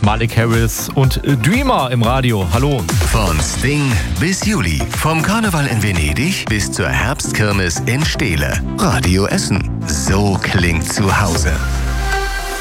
Malik Harris und Dreamer im Radio. Hallo. Von Sting bis Juli. Vom Karneval in Venedig bis zur Herbstkirmes in Steele. Radio Essen. So klingt zu Hause.